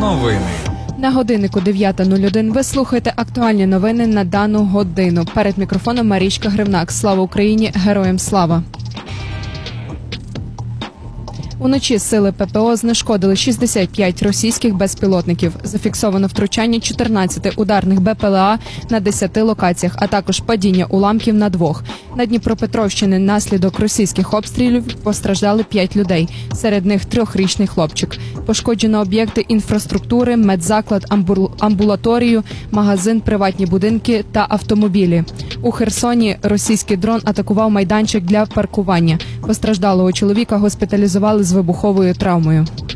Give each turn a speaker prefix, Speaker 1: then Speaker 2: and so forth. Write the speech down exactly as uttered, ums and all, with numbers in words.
Speaker 1: Новини.
Speaker 2: На годиннику дев'ята нуль один ви слухаєте актуальні новини на дану годину. Перед мікрофоном Марічка Гривнак. Слава Україні! Героям слава! Уночі сили ППО знешкодили шістдесят п'ять російських безпілотників. Зафіксовано втручання чотирнадцяти ударних БПЛА на десяти локаціях, а також падіння уламків на двох. На Дніпропетровщині наслідок російських обстрілів постраждали п'ять людей. Серед них трьохрічний хлопчик. Пошкоджено об'єкти інфраструктури, медзаклад, амбу... амбулаторію, магазин, приватні будинки та автомобілі. У Херсоні російський дрон атакував майданчик для паркування. Постраждалого чоловіка госпіталізували з вибуховою травмою.